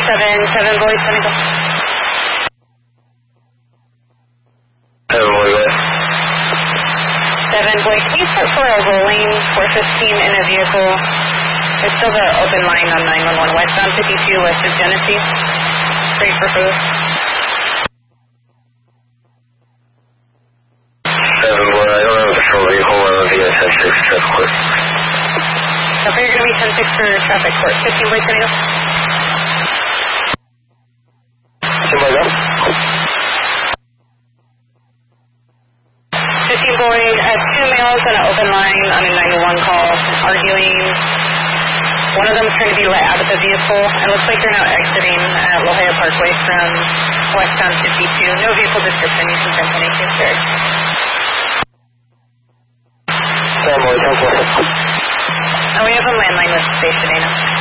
7 boys, Senegal. 7 boys, what? 7 boys, can you start for a rolling 415 in a vehicle? There's still the open line on 911 westbound 52 west of Genesee. Straight for food. 7 boy, I don't have a patrol vehicle. I don't think I 10-6 traffic court. Okay, you're going to be 10-6 for traffic court. 15 boys, Senegal. 15 boy, go. 15 boys, 2 males on an open line on a 911 call, arguing. One of them is trying to be let out of the vehicle. It looks like they're now exiting at La Jolla Parkway from westbound 52. No vehicle description. You can send any case there. 7 boy, 10-4. And we have a landline with station, Dana.